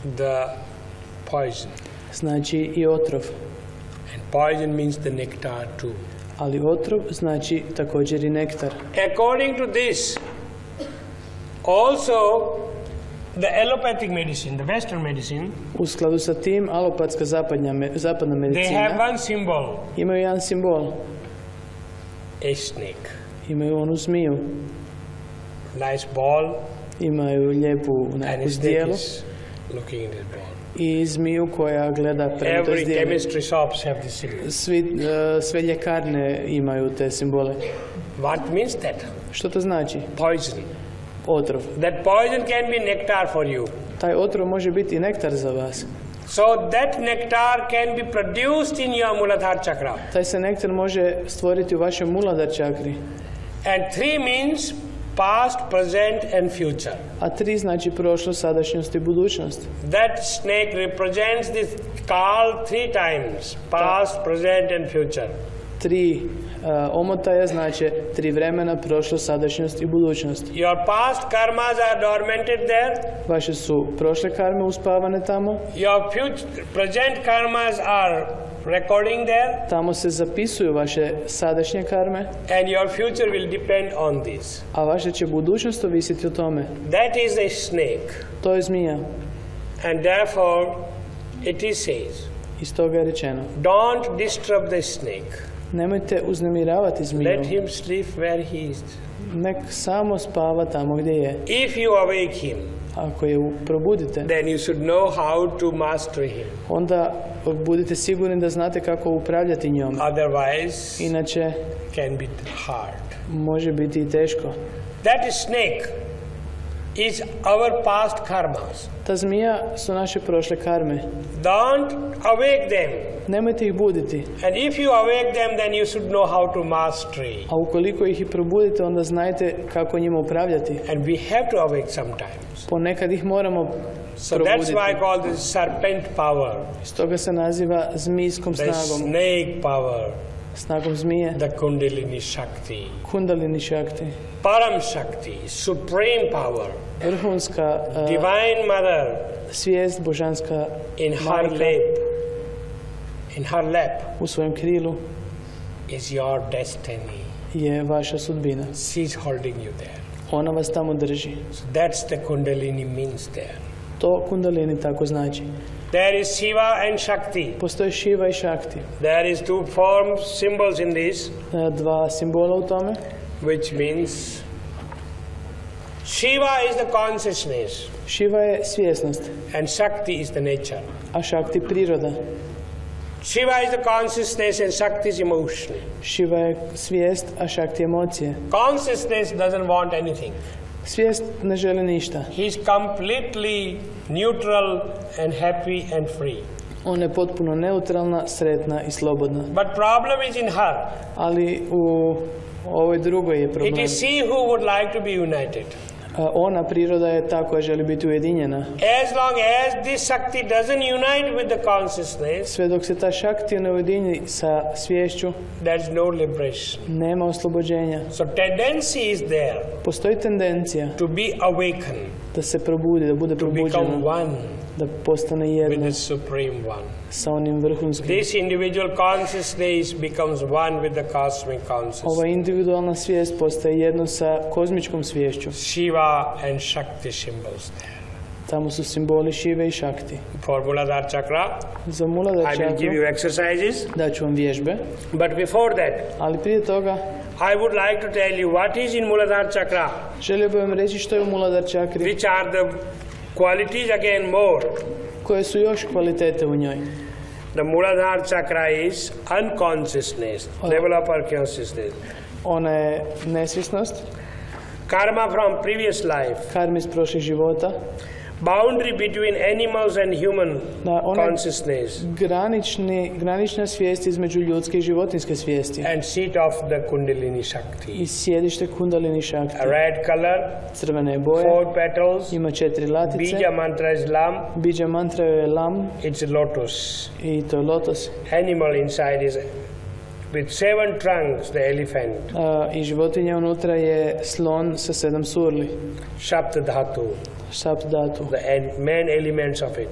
the poison. Znači i otrov. And poison means the nectar too. Ali otrov znači također i nektar. According to this, also the allopathic medicine, the Western medicine, u skladu sa tim, alopatska zapadna they medicina have one symbol, imaju jedan simbol. a snake. Imaju onu zmiju. Nice ball, Imaju lijepu and neku a snake zdjelu is looking in this ball. i zmiju koja gleda prema toj Every zdjeli. chemistry shops have this symbol. Sve ljekarne imaju te simbole. What means that? Što to znači? Poison. Otrov. That poison can be nectar for you. Taj otrov može biti i nektar za vas. So that nectar can be produced in your Muladhara chakra. Taj se nektar može stvoriti u vašem Muladhara čakri. And 3 means past, present and future. A 3 znači prošlost, sadašnjost i budućnost. That snake represents this Kal 3 times, past, present and future. 3 omotaja znači 3 vremena, prošlost, sadašnjost i budućnost. Your past karmas are dormanted there. Vaše su prošle karme uspavane tamo. Your present karmas are recording there. Tamo se zapisuju vaše sadašnje karme. And your future will depend on this. A vaša će budućnost ovisiti o tome. That is a snake. To je zmija. And therefore it is says, Iz toga je rečeno. don't disturb the snake. Nemojte uznemiravati zmiju. Let him sleep where he is. Nek samo spava tamo gdje je. If you awake him, Ako je probudite, then you should know how to master him. onda budite sigurni da znate kako upravljati njom. Otherwise, Inače, can be hard. može biti i teško. That snake is our past karmas. Ta zmija su naše prošle karme. Don't awake them. Nemojte ih buditi. And if you awake them, then you should know how to master. A ukoliko ih i probudite, onda znajte kako njima upravljati. And we have to awake sometimes. Ponekad ih moramo So that's probuditi. why I call this serpent power, Stoga se naziva zmijskom the snagom. snake power, Snagom zmije. the Kundalini Shakti, Kundalini Shakti. Param Shakti, supreme power, Vrhunska Divine Mother svijest, božanska in her majka lap, in her lap u svojem krilu is your destiny. je vaša sudbina. She's holding you there. Ona vas tamo drži. So that's the Kundalini means there. To Kundalini tako znači. There is Shiva and Shakti. Postoje Shiva i Shakti. There is 2 form symbols in this, 2 simbola u tome. which means Shiva is the consciousness Shiva je svjesnost, and Shakti is the nature. a Shakti priroda. Shiva is the consciousness and Shakti is emotion. Shiva je svijest, a Shakti emocije. Consciousness doesn't want anything. Svijest ne želi ništa. He's completely neutral and happy and free. Ona je potpuno neutralna, sretna i slobodna. But problem is in her. Ali u ovoj drugoj je It problem. is she who would like to be united. Ona priroda je ta koja želi biti ujedinjena. As long as this Shakti doesn't unite with the consciousness, Sve dok se ta Shakti ne ujedini sa sviješću, there's no liberation. nema oslobođenja. So tendency is there Postoji tendencija to be awakened, da se probudi, da bude to become probuđena, one da postane with jedna the Supreme One. sa onim vrhunskim. This individual consciousness becomes one with the cosmic consciousness. Ova individualna svijest postaje jedno sa kozmičkom sviješću. Shiva and Shakti symbols there. Tamo su simboli Šive i Shakti. For Muladhara chakra, Za Muladhara I will give čakru you exercises. daću vam vježbe, But before that, ali prije toga I would like to tell you what is in Muladhara chakra, želio bih vam reći što je u Muladhara čakri, which are the qualities again more. koje su još kvalitete u njoj. The Muladhara chakra is unconsciousness, level of our consciousness. Ona je nesvjesnost, Karma from previous life, karma iz prošlih života, boundary between animals and human da ona consciousness, granična svijest između ljudske i životinjske svijesti and seat of the Kundalini Shakti. i sjedište Kundalini Shakti. A red color, Crvene boje, 4 petals, ima 4 latice, Bija mantra is Lam, Bija mantra je lam it's lotus. i to je lotos. Animal inside is with 7 trunks, the elephant. I životinja unutra je slon sa 7 surli, Shapt Dhatu, Sapt Dhatu. the main elements of it.